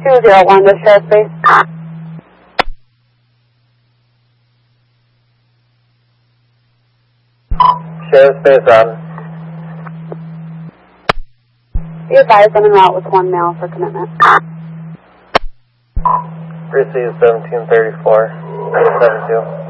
201 to Sheriff Base. Sheriff Base on. Be advised I'm en route with 1 male for commitment. Receive 1734, 72.